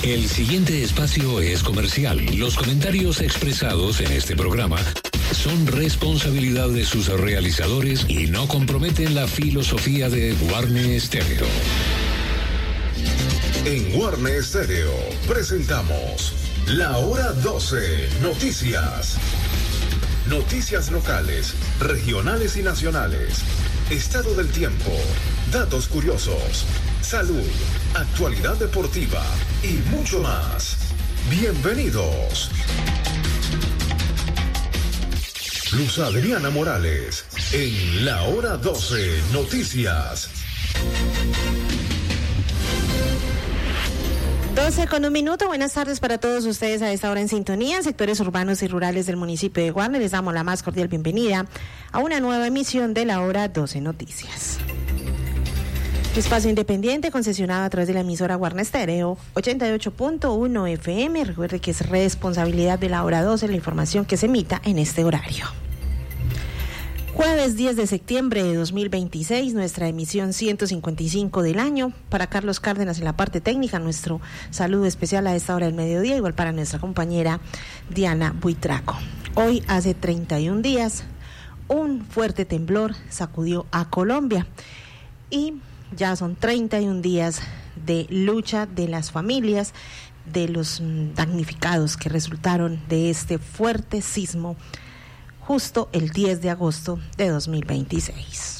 El siguiente espacio es comercial. Los comentarios expresados en este programa son responsabilidad de sus realizadores y no comprometen la filosofía de Guarne Stereo. En Guarne Stereo presentamos La Hora 12 Noticias. Noticias locales, regionales y nacionales. Estado del tiempo, datos curiosos, salud, actualidad deportiva y mucho más. Bienvenidos. Luz Adriana Morales en La Hora 12 Noticias. 12:01. Buenas tardes para todos ustedes a esta hora en sintonía en sectores urbanos y rurales del municipio de Guarne. Les damos la más cordial bienvenida a una nueva emisión de La Hora 12 Noticias. Espacio independiente concesionado a través de la emisora Guarne Stereo 88.1 FM. Recuerde que es responsabilidad de La Hora 12 la información que se emita en este horario. Jueves 10 de septiembre de 2026, nuestra emisión 155 del año. Para Carlos Cárdenas en la parte técnica, nuestro saludo especial a esta hora del mediodía, igual para nuestra compañera Diana Buitrago. Hoy, hace 31 días, un fuerte temblor sacudió a Colombia y ya son 31 días de lucha de las familias, de los damnificados que resultaron de este fuerte sismo justo el 10 de agosto de 2026.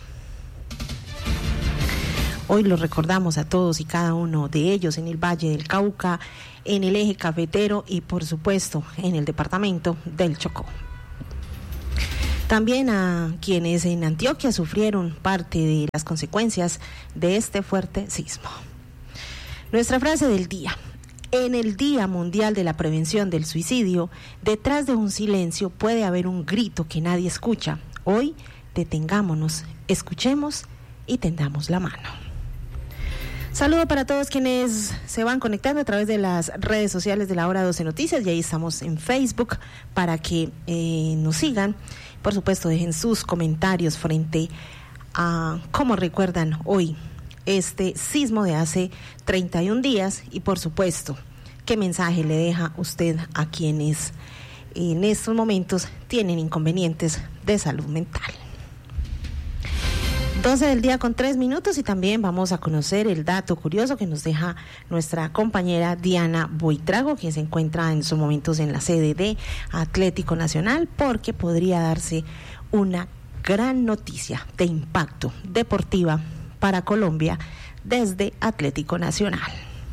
Hoy los recordamos a todos y cada uno de ellos en el Valle del Cauca, en el eje cafetero y por supuesto en el departamento del Chocó. También a quienes en Antioquia sufrieron parte de las consecuencias de este fuerte sismo. Nuestra frase del día: en el Día Mundial de la Prevención del Suicidio, detrás de un silencio puede haber un grito que nadie escucha. Hoy detengámonos, escuchemos y tendamos la mano. Saludo para todos quienes se van conectando a través de las redes sociales de La Hora 12 Noticias, y ahí estamos en Facebook para que nos sigan. Por supuesto, dejen sus comentarios frente a cómo recuerdan hoy este sismo de hace 31 días y por supuesto, qué mensaje le deja usted a quienes en estos momentos tienen inconvenientes de salud mental. 12 del día con 3 minutos y también vamos a conocer el dato curioso que nos deja nuestra compañera Diana Buitrago, quien se encuentra en estos momentos en la sede de Atlético Nacional, porque podría darse una gran noticia de impacto deportiva para Colombia desde Atlético Nacional.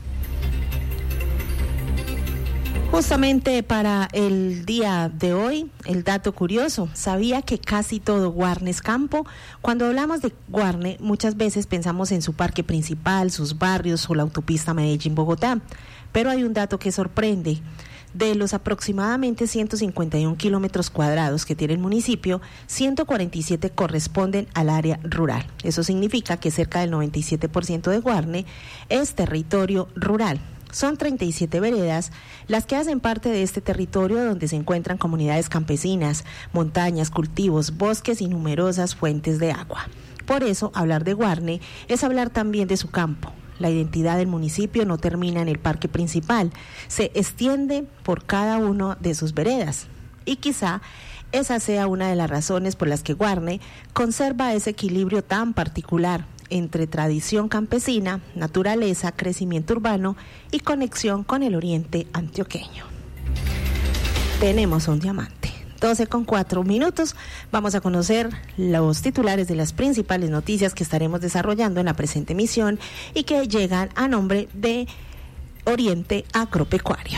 Justamente para el día de hoy, el dato curioso: ¿sabía que casi todo Guarne es campo? Cuando hablamos de Guarne, muchas veces pensamos en su parque principal, sus barrios o la autopista Medellín-Bogotá, pero hay un dato que sorprende. De los aproximadamente 151 kilómetros cuadrados que tiene el municipio, 147 corresponden al área rural. Eso significa que cerca del 97% de Guarne es territorio rural. Son 37 veredas las que hacen parte de este territorio, donde se encuentran comunidades campesinas, montañas, cultivos, bosques y numerosas fuentes de agua. Por eso, hablar de Guarne es hablar también de su campo. La identidad del municipio no termina en el parque principal, se extiende por cada una de sus veredas. Y quizá esa sea una de las razones por las que Guarne conserva ese equilibrio tan particular entre tradición campesina, naturaleza, crecimiento urbano y conexión con el oriente antioqueño. Tenemos un diamante. 12:04. Vamos a conocer los titulares de las principales noticias que estaremos desarrollando en la presente emisión y que llegan a nombre de Oriente Agropecuario.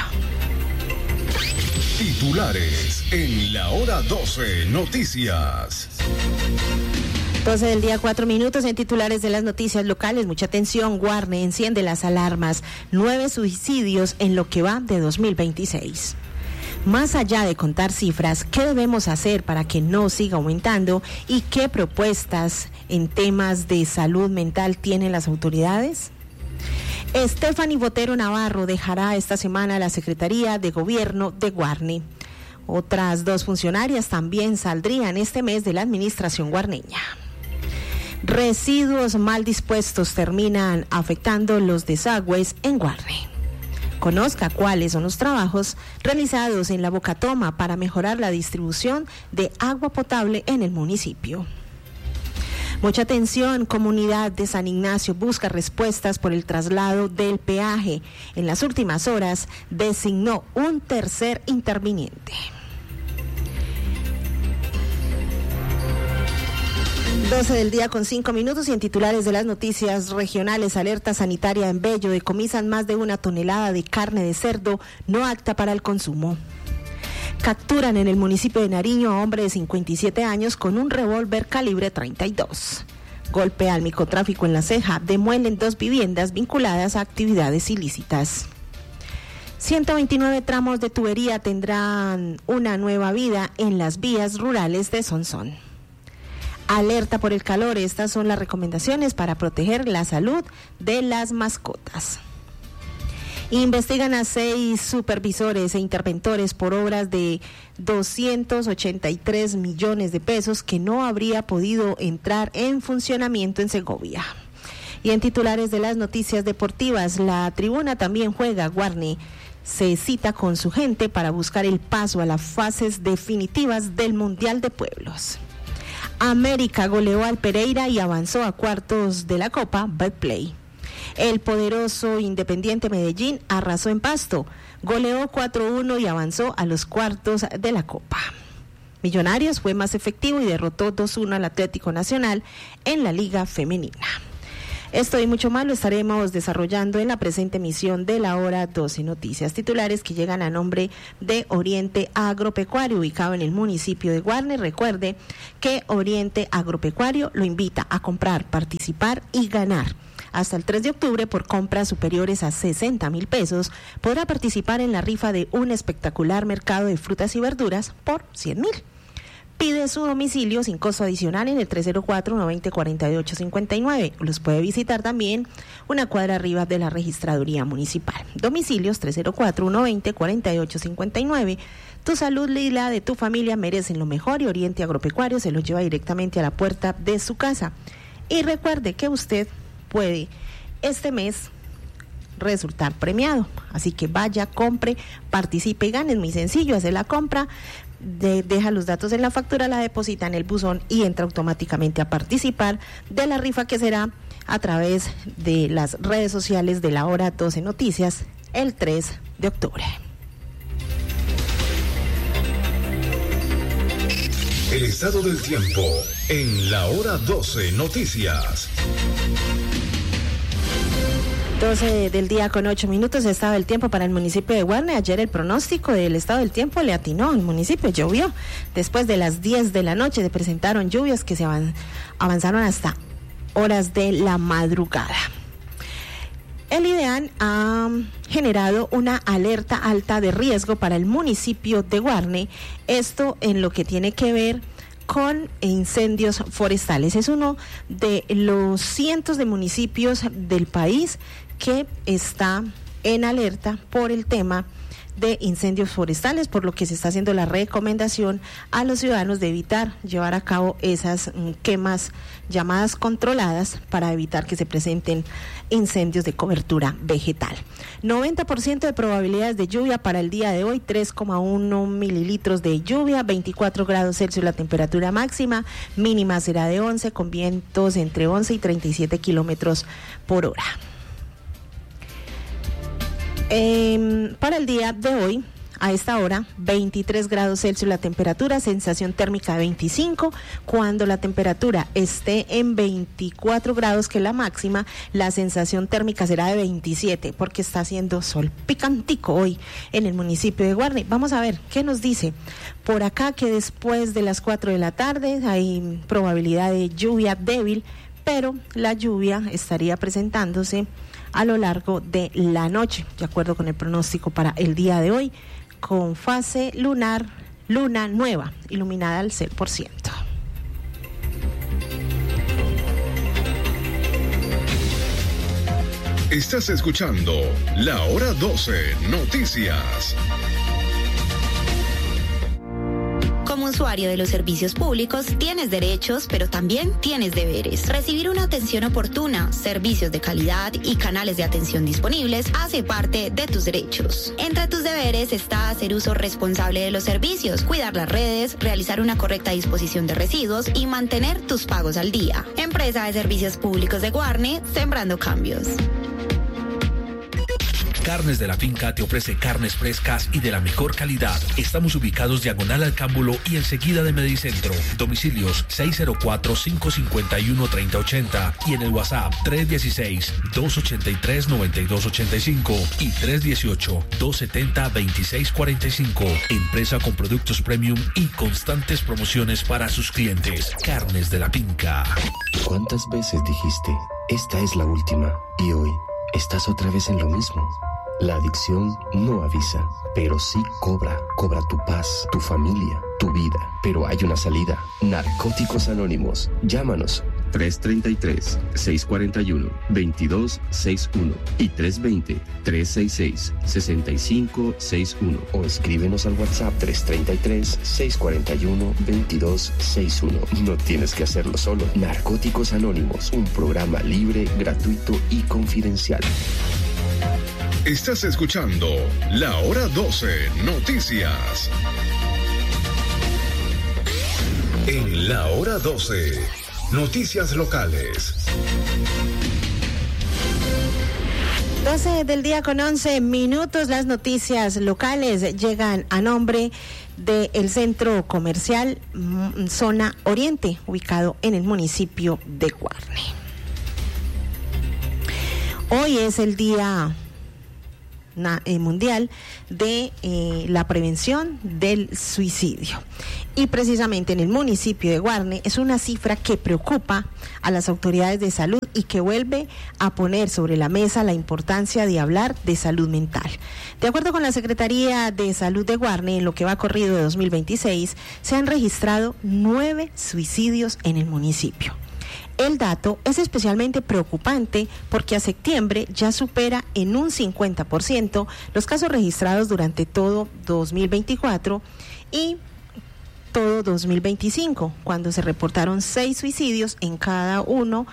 Titulares en La Hora 12 Noticias. 12 del día, 4 minutos en titulares de las noticias locales. Mucha atención, Guarne enciende las alarmas. 9 suicidios en lo que va de 2026. Más allá de contar cifras, ¿qué debemos hacer para que no siga aumentando? ¿Y qué propuestas en temas de salud mental tienen las autoridades? Stephanie Botero Navarro dejará esta semana la Secretaría de Gobierno de Guarne. Otras 2 funcionarias también saldrían este mes de la administración guarneña. Residuos mal dispuestos terminan afectando los desagües en Guarne. Conozca cuáles son los trabajos realizados en la Bocatoma para mejorar la distribución de agua potable en el municipio. Mucha atención, comunidad de San Ignacio busca respuestas por el traslado del peaje. En las últimas horas designó un tercer interviniente. 12 del día con 5 minutos y en titulares de las noticias regionales, alerta sanitaria en Bello, decomisan más de 1 tonelada de carne de cerdo no apta para el consumo. Capturan en el municipio de Nariño a hombre de 57 años con un revólver calibre 32. Golpe al microtráfico en La Ceja, demuelen 2 viviendas vinculadas a actividades ilícitas. 129 tramos de tubería tendrán una nueva vida en las vías rurales de Sonsón. Alerta por el calor, estas son las recomendaciones para proteger la salud de las mascotas. Investigan a 6 supervisores e interventores por obras de 283 millones de pesos que no habría podido entrar en funcionamiento en Segovia. Y en titulares de las noticias deportivas, la Tribuna también juega. Guarne se cita con su gente para buscar el paso a las fases definitivas del Mundial de Pueblos. América goleó al Pereira y avanzó a cuartos de la Copa Betplay. El poderoso Independiente Medellín arrasó en Pasto, goleó 4-1 y avanzó a los cuartos de la Copa. Millonarios fue más efectivo y derrotó 2-1 al Atlético Nacional en la Liga Femenina. Esto y mucho más lo estaremos desarrollando en la presente emisión de la hora 12 Noticias. Titulares que llegan a nombre de Oriente Agropecuario, ubicado en el municipio de Guarne. Recuerde que Oriente Agropecuario lo invita a comprar, participar y ganar. Hasta el 3 de octubre, por compras superiores a 60,000 pesos, podrá participar en la rifa de un espectacular mercado de frutas y verduras por 100,000. Pide su domicilio sin costo adicional en el 304-120-4859. Los puede visitar también una cuadra arriba de la Registraduría Municipal. Domicilios 304-120-4859. Tu salud y la de tu familia merecen lo mejor y Oriente Agropecuario se lo lleva directamente a la puerta de su casa. Y recuerde que usted puede este mes resultar premiado. Así que vaya, compre, participe y gane. Es muy sencillo, hace la compra, deja los datos en la factura, la deposita en el buzón y entra automáticamente a participar de la rifa que será a través de las redes sociales de la hora 12 Noticias el 3 de octubre. El estado del tiempo en la hora 12 Noticias. 12 del día con 8 minutos, estado del tiempo para el municipio de Guarne. Ayer el pronóstico del estado del tiempo le atinó, el municipio llovió. Después de las 10 de la noche se presentaron lluvias que se avanzaron hasta horas de la madrugada. El IDEAN ha generado una alerta alta de riesgo para el municipio de Guarne, esto en lo que tiene que ver con incendios forestales. Es uno de los cientos de municipios del país que está en alerta por el tema de incendios forestales, por lo que se está haciendo la recomendación a los ciudadanos de evitar llevar a cabo esas quemas llamadas controladas para evitar que se presenten incendios de cobertura vegetal. 90% de probabilidades de lluvia para el día de hoy, 3,1 mililitros de lluvia, 24 grados Celsius la temperatura máxima, mínima será de 11 con vientos entre 11 y 37 kilómetros por hora. Para el día de hoy, a esta hora, 23 grados Celsius la temperatura, sensación térmica de 25. Cuando la temperatura esté en 24 grados, que es la máxima, la sensación térmica será de 27, porque está haciendo sol picantico hoy en el municipio de Guarne. Vamos a ver qué nos dice por acá, que después de las 4 de la tarde hay probabilidad de lluvia débil, pero la lluvia estaría presentándose a lo largo de la noche, de acuerdo con el pronóstico para el día de hoy, con fase lunar, luna nueva, iluminada al 100%. Estás escuchando La Hora 12 Noticias. Como usuario de los servicios públicos, tienes derechos, pero también tienes deberes. Recibir una atención oportuna, servicios de calidad y canales de atención disponibles hace parte de tus derechos. Entre tus deberes está hacer uso responsable de los servicios, cuidar las redes, realizar una correcta disposición de residuos y mantener tus pagos al día. Empresa de Servicios Públicos de Guarne, sembrando cambios. Carnes de la Finca te ofrece carnes frescas y de la mejor calidad. Estamos ubicados diagonal al Cámbulo y enseguida de Medicentro. Domicilios 604-551-3080 y en el WhatsApp 316-283-9285 y 318-270-2645. Empresa con productos premium y constantes promociones para sus clientes. Carnes de la Finca. ¿Cuántas veces dijiste, esta es la última? Y hoy estás otra vez en lo mismo. La adicción no avisa, pero sí cobra. Cobra tu paz, tu familia, tu vida. Pero hay una salida. Narcóticos Anónimos. Llámanos 333-641-2261 y 320-366-6561 o escríbenos al WhatsApp 333-641-2261. No tienes que hacerlo solo. Narcóticos Anónimos, un programa libre, gratuito y confidencial. Estás escuchando La Hora 12 Noticias. En La Hora 12, noticias locales. 12 del día con 11 minutos. Las noticias locales llegan a nombre del Centro Comercial Zona Oriente, ubicado en el municipio de Guarne. Hoy es el Día Mundial de la Prevención del Suicidio. Y precisamente en el municipio de Guarne es una cifra que preocupa a las autoridades de salud y que vuelve a poner sobre la mesa la importancia de hablar de salud mental. De acuerdo con la Secretaría de Salud de Guarne, en lo que va corrido de 2026, se han registrado 9 suicidios en el municipio. El dato es especialmente preocupante porque a septiembre ya supera en un 50% los casos registrados durante todo 2024 y todo 2025, cuando se reportaron 6 suicidios en cada uno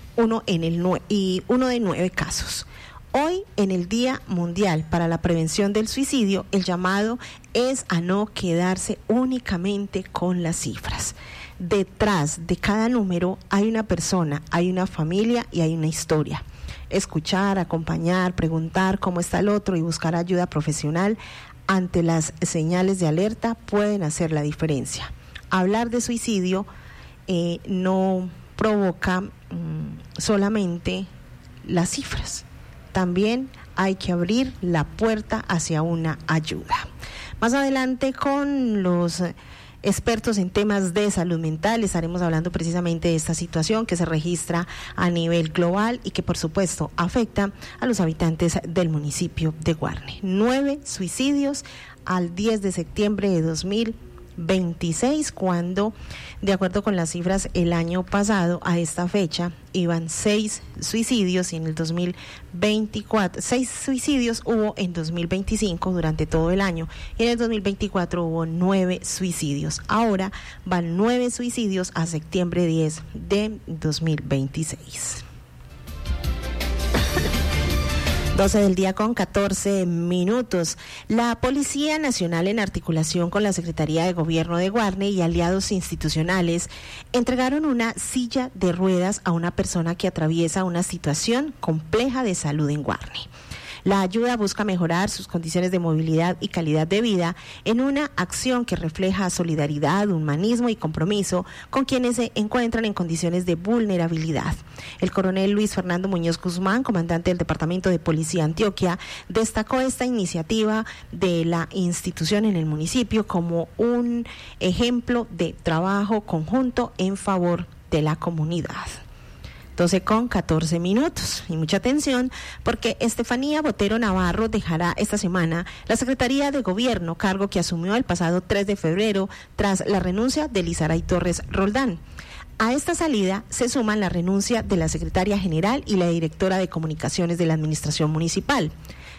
de 9 casos. Hoy, en el Día Mundial para la Prevención del Suicidio, el llamado es a no quedarse únicamente con las cifras. Detrás de cada número hay una persona, hay una familia y hay una historia. Escuchar, acompañar, preguntar cómo está el otro y buscar ayuda profesional ante las señales de alerta pueden hacer la diferencia. Hablar de suicidio no provoca solamente las cifras. También hay que abrir la puerta hacia una ayuda. Más adelante, con los expertos en temas de salud mental, estaremos hablando precisamente de esta situación que se registra a nivel global y que por supuesto afecta a los habitantes del municipio de Guarne. 9 suicidios al 10 de septiembre de 2026, cuando, de acuerdo con las cifras, el año pasado a esta fecha iban 6 suicidios y en el 2024, 6 suicidios hubo en 2025 durante todo el año y en el 2024 hubo 9 suicidios. Ahora van 9 suicidios a septiembre 10 de 2026. 12 del día con 14 minutos. La Policía Nacional, en articulación con la Secretaría de Gobierno de Guarne y aliados institucionales, entregaron una silla de ruedas a una persona que atraviesa una situación compleja de salud en Guarne. La ayuda busca mejorar sus condiciones de movilidad y calidad de vida en una acción que refleja solidaridad, humanismo y compromiso con quienes se encuentran en condiciones de vulnerabilidad. El coronel Luis Fernando Muñoz Guzmán, comandante del Departamento de Policía Antioquia, destacó esta iniciativa de la institución en el municipio como un ejemplo de trabajo conjunto en favor de la comunidad. 12 con 14 minutos. Y mucha atención porque Estefanía Botero Navarro dejará esta semana la Secretaría de Gobierno, cargo que asumió el pasado 3 de febrero tras la renuncia de Lizaray Torres Roldán. A esta salida se suman la renuncia de la secretaria general y la directora de comunicaciones de la administración municipal.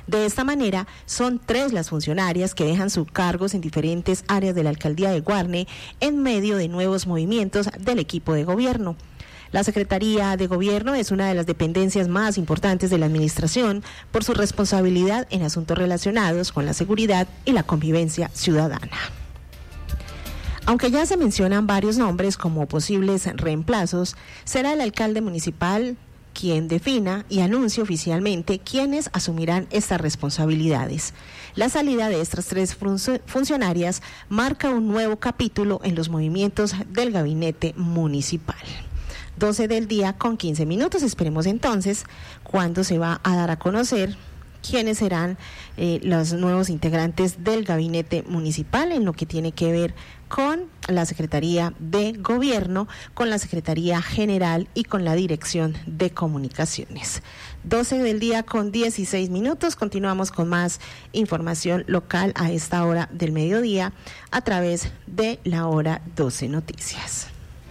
De esta manera, son 3 las funcionarias que dejan sus cargos en diferentes áreas de la alcaldía de Guarne en medio de nuevos movimientos del equipo de gobierno. La Secretaría de Gobierno es una de las dependencias más importantes de la administración por su responsabilidad en asuntos relacionados con la seguridad y la convivencia ciudadana. Aunque ya se mencionan varios nombres como posibles reemplazos, será el alcalde municipal quien defina y anuncie oficialmente quiénes asumirán estas responsabilidades. La salida de estas 3 funcionarias marca un nuevo capítulo en los movimientos del gabinete municipal. 12 del día con 15 minutos. Esperemos entonces cuándo se va a dar a conocer quiénes serán los nuevos integrantes del gabinete municipal en lo que tiene que ver con la Secretaría de Gobierno, con la Secretaría General y con la Dirección de Comunicaciones. 12 del día con 16 minutos. Continuamos con más información local a esta hora del mediodía a través de la Hora 12 Noticias.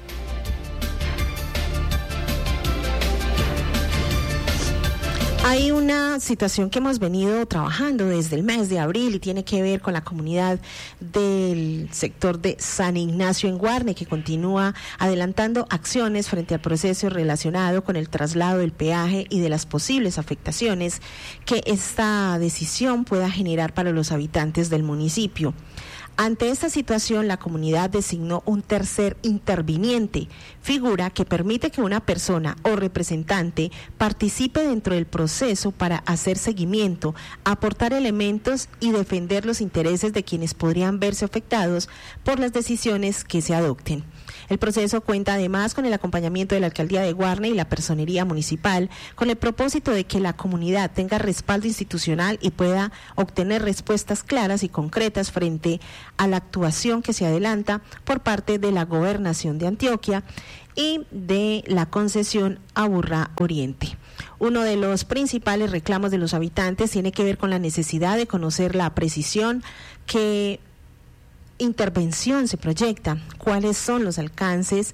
Hay una situación que hemos venido trabajando desde el mes de abril y tiene que ver con la comunidad del sector de San Ignacio en Guarne, que continúa adelantando acciones frente al proceso relacionado con el traslado del peaje y de las posibles afectaciones que esta decisión pueda generar para los habitantes del municipio. Ante esta situación, la comunidad designó un tercer interviniente, figura que permite que una persona o representante participe dentro del proceso para hacer seguimiento, aportar elementos y defender los intereses de quienes podrían verse afectados por las decisiones que se adopten. El proceso cuenta además con el acompañamiento de la Alcaldía de Guarne y la Personería Municipal, con el propósito de que la comunidad tenga respaldo institucional y pueda obtener respuestas claras y concretas frente a la actuación que se adelanta por parte de la Gobernación de Antioquia y de la concesión Aburrá Oriente. Uno de los principales reclamos de los habitantes tiene que ver con la necesidad de conocer la precisión que intervención se proyecta, cuáles son los alcances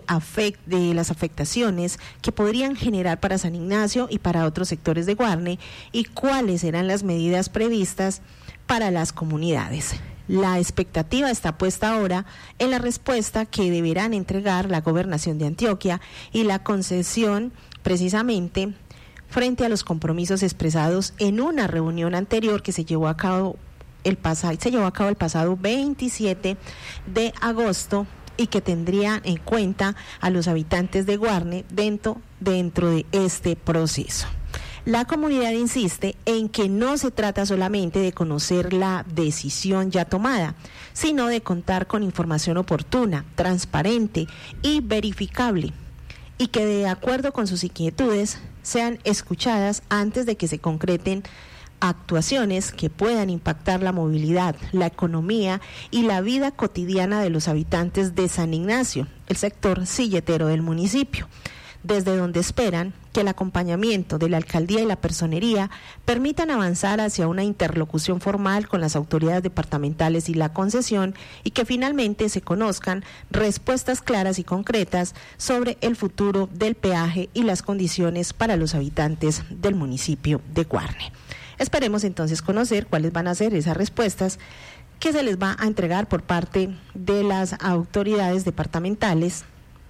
de las afectaciones que podrían generar para San Ignacio y para otros sectores de Guarne y cuáles serán las medidas previstas para las comunidades. La expectativa está puesta ahora en la respuesta que deberán entregar la Gobernación de Antioquia y la concesión precisamente frente a los compromisos expresados en una reunión anterior que se llevó a cabo el pasado 27 de agosto y que tendría en cuenta a los habitantes de Guarne dentro de este proceso. La comunidad insiste en que no se trata solamente de conocer la decisión ya tomada, sino de contar con información oportuna, transparente y verificable, y que de acuerdo con sus inquietudes sean escuchadas antes de que se concreten actuaciones que puedan impactar la movilidad, la economía y la vida cotidiana de los habitantes de San Ignacio, el sector silletero del municipio, desde donde esperan que el acompañamiento de la alcaldía y la personería permitan avanzar hacia una interlocución formal con las autoridades departamentales y la concesión y que finalmente se conozcan respuestas claras y concretas sobre el futuro del peaje y las condiciones para los habitantes del municipio de Guarne. Esperemos entonces conocer cuáles van a ser esas respuestas que se les va a entregar por parte de las autoridades departamentales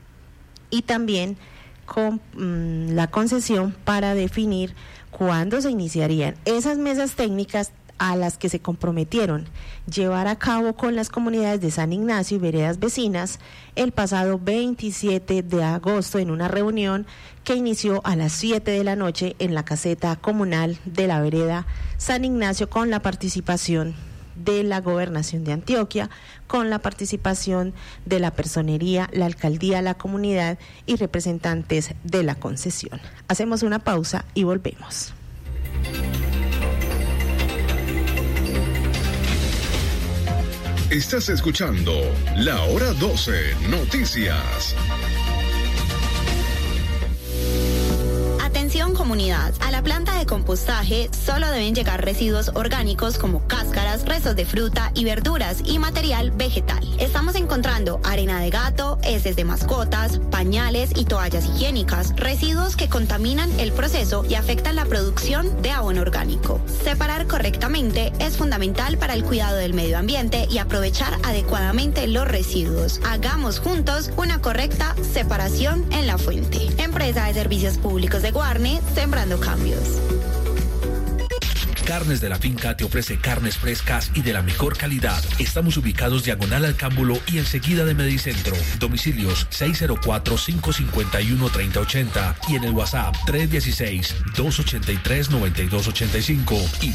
y también con la concesión para definir cuándo se iniciarían esas mesas técnicas a las que se comprometieron llevar a cabo con las comunidades de San Ignacio y veredas vecinas el pasado 27 de agosto en una reunión que inició a las 7 de la noche en la caseta comunal de la vereda San Ignacio con la participación de la Gobernación de Antioquia, con la participación de la personería, la alcaldía, la comunidad y representantes de la concesión. Hacemos una pausa y volvemos. Estás escuchando La Hora 12 Noticias. Atención comunidad, a la planta de compostaje solo deben llegar residuos orgánicos como cáscaras, restos de fruta y verduras y material vegetal. Estamos encontrando arena de gato, heces de mascotas, pañales y toallas higiénicas, residuos que contaminan el proceso y afectan la producción de abono orgánico. Separar correctamente es fundamental para el cuidado del medio ambiente y aprovechar adecuadamente los residuos. Hagamos juntos una correcta separación en la fuente. Empresa de Servicios Públicos de Guarne, sembrando cambios. Carnes de la Finca te ofrece carnes frescas y de la mejor calidad. Estamos ubicados diagonal al Cámbulo y enseguida de Medicentro. Domicilios 604-551-3080 y en el WhatsApp 316-283-9285 y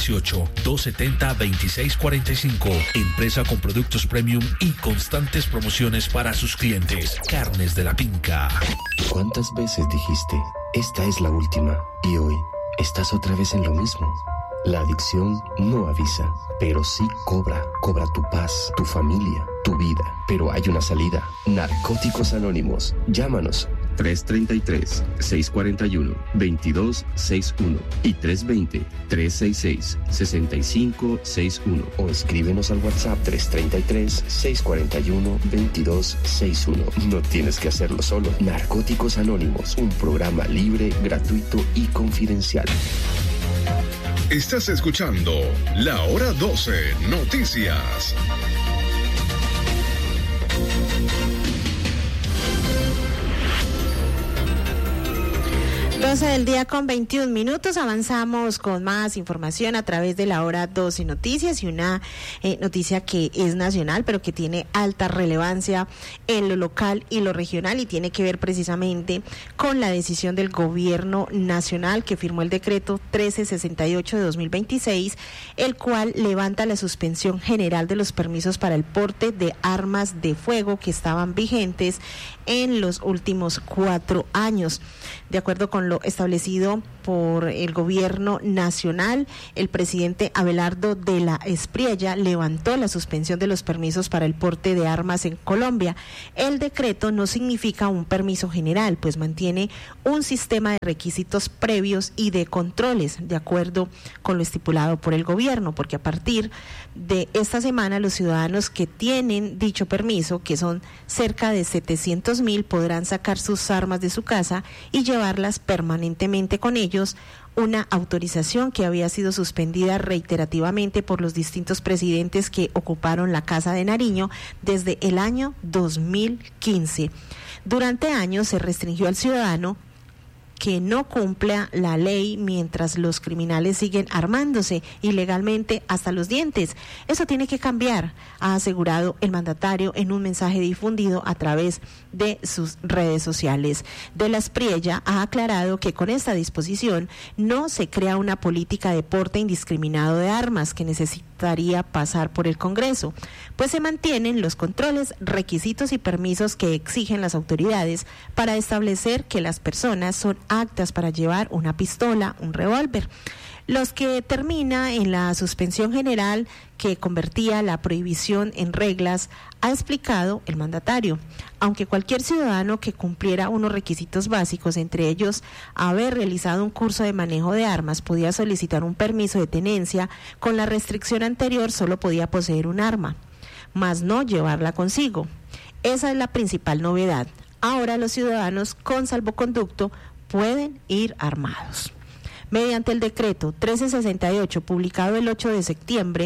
318-270-2645. Empresa con productos premium y constantes promociones para sus clientes. Carnes de la Finca. ¿Cuántas veces dijiste, esta es la última? Y hoy estás otra vez en lo mismo. La adicción no avisa, pero sí cobra. Cobra tu paz, tu familia, tu vida. Pero hay una salida. Narcóticos Anónimos. Llámanos. 333-641-2261 y 320-366-6561 o escríbenos al WhatsApp 333-641-2261. No tienes que hacerlo solo. Narcóticos Anónimos, un programa libre, gratuito y confidencial. Estás escuchando La Hora 12 Noticias. 12 del día con 21 minutos, avanzamos con más información a través de la Hora 12 Noticias y una noticia que es nacional pero que tiene alta relevancia en lo local y lo regional y tiene que ver precisamente con la decisión del gobierno nacional que firmó el decreto 1368 de 2026, el cual levanta la suspensión general de los permisos para el porte de armas de fuego que estaban vigentes en los últimos 4 años. De acuerdo con lo establecido por el gobierno nacional, el presidente Abelardo de la Espriella levantó la suspensión de los permisos para el porte de armas en Colombia. El decreto no significa un permiso general, pues mantiene un sistema de requisitos previos y de controles, de acuerdo con lo estipulado por el gobierno, porque a partir de esta semana los ciudadanos que tienen dicho permiso, que son cerca de 700,000, podrán sacar sus armas de su casa y llevarlas permanentemente con ellos, una autorización que había sido suspendida reiterativamente por los distintos presidentes que ocuparon la Casa de Nariño desde el año 2015. Durante años se restringió al ciudadano que no cumpla la ley mientras los criminales siguen armándose ilegalmente hasta los dientes. Eso tiene que cambiar, ha asegurado el mandatario en un mensaje difundido a través de sus redes sociales. De la Espriella ha aclarado que con esta disposición no se crea una política de porte indiscriminado de armas que necesitaría pasar por el Congreso, pues se mantienen los controles, requisitos y permisos que exigen las autoridades para establecer que las personas son aptas para llevar una pistola, un revólver. Los que termina en la suspensión general que convertía la prohibición en reglas, ha explicado el mandatario. Aunque cualquier ciudadano que cumpliera unos requisitos básicos, entre ellos haber realizado un curso de manejo de armas, podía solicitar un permiso de tenencia, con la restricción anterior solo podía poseer un arma, mas no llevarla consigo. Esa es la principal novedad. Ahora los ciudadanos con salvoconducto pueden ir armados. Mediante el decreto 1368, publicado el 8 de septiembre,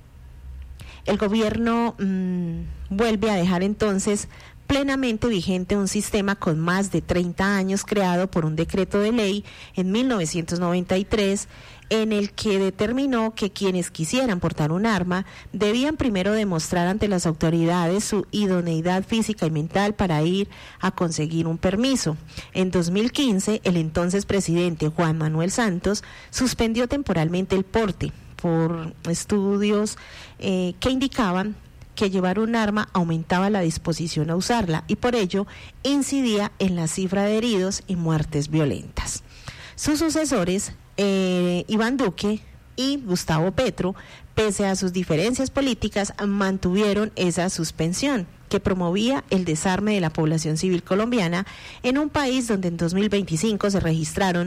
el gobierno vuelve a dejar entonces plenamente vigente un sistema con más de 30 años creado por un decreto de ley en 1993, en el que determinó que quienes quisieran portar un arma debían primero demostrar ante las autoridades su idoneidad física y mental para ir a conseguir un permiso. En 2015, el entonces presidente Juan Manuel Santos suspendió temporalmente el porte por estudios que indicaban que llevar un arma aumentaba la disposición a usarla y por ello incidía en la cifra de heridos y muertes violentas. Sus sucesores, Iván Duque, y Gustavo Petro, pese a sus diferencias políticas, mantuvieron esa suspensión que promovía el desarme de la población civil colombiana en un país donde en 2025 se registraron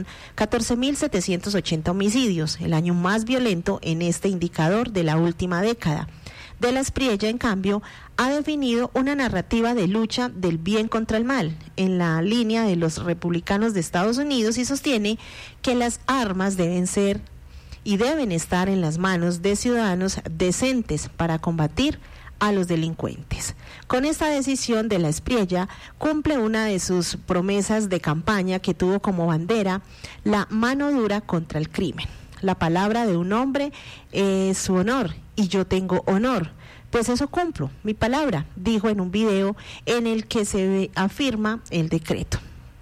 14.780 homicidios, el año más violento en este indicador de la última década. De la Espriella, en cambio, ha definido una narrativa de lucha del bien contra el mal, en la línea de los republicanos de Estados Unidos, y sostiene que las armas deben ser y deben estar en las manos de ciudadanos decentes para combatir a los delincuentes. Con esta decisión de la Espriella cumple una de sus promesas de campaña que tuvo como bandera la mano dura contra el crimen. La palabra de un hombre es su honor y yo tengo honor. Pues eso cumplo, mi palabra, dijo en un video en el que se afirma el decreto.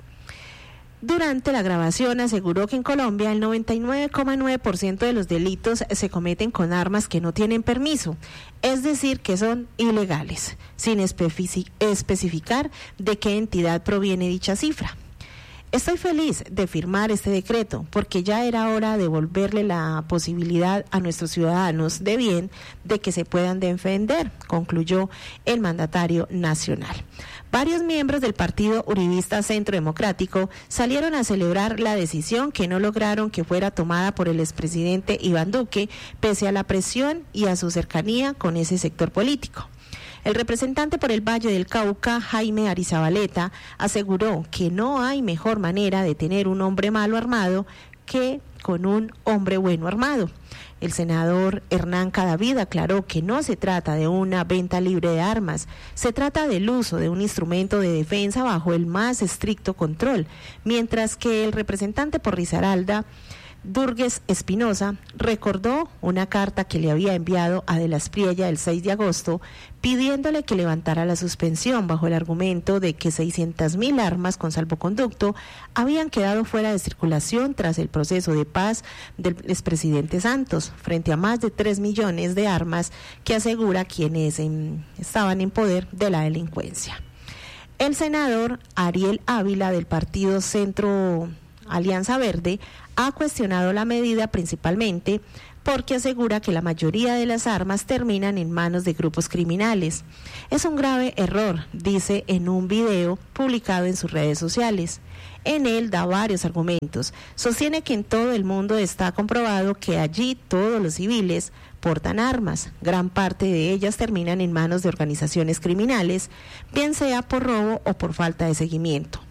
Durante la grabación aseguró que en Colombia el 99,9% de los delitos se cometen con armas que no tienen permiso, es decir, que son ilegales, sin especificar de qué entidad proviene dicha cifra. Estoy feliz de firmar este decreto porque ya era hora de devolverle la posibilidad a nuestros ciudadanos de bien de que se puedan defender, concluyó el mandatario nacional. Varios miembros del partido uribista Centro Democrático salieron a celebrar la decisión que no lograron que fuera tomada por el expresidente Iván Duque, pese a la presión y a su cercanía con ese sector político. El representante por el Valle del Cauca, Jaime Arizabaleta, aseguró que no hay mejor manera de tener un hombre malo armado que con un hombre bueno armado. El senador Hernán Cadavid aclaró que no se trata de una venta libre de armas, se trata del uso de un instrumento de defensa bajo el más estricto control, mientras que el representante por Risaralda, Durgues Espinosa, recordó una carta que le había enviado a De la Espriella el 6 de agosto pidiéndole que levantara la suspensión bajo el argumento de que 600.000 armas con salvoconducto habían quedado fuera de circulación tras el proceso de paz del expresidente Santos, frente a más de 3 millones de armas que asegura quienes estaban en poder de la delincuencia. El senador Ariel Ávila del partido Centro Alianza Verde ha cuestionado la medida principalmente porque asegura que la mayoría de las armas terminan en manos de grupos criminales. Es un grave error, dice en un video publicado en sus redes sociales. En él da varios argumentos. Sostiene que en todo el mundo está comprobado que allí todos los civiles portan armas. Gran parte de ellas terminan en manos de organizaciones criminales, bien sea por robo o por falta de seguimiento.